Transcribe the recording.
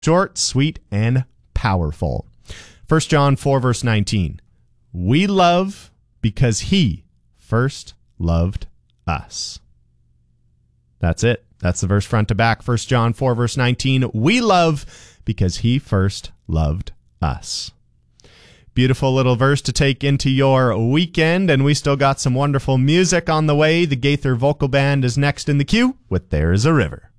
Short, sweet, and powerful. 1 John 4, verse 19. We love because he first loved us. That's it. That's the verse front to back. 1 John 4, verse 19. We love because he first loved us. Beautiful little verse to take into your weekend, and we still got some wonderful music on the way. The Gaither Vocal Band is next in the queue with There Is a River.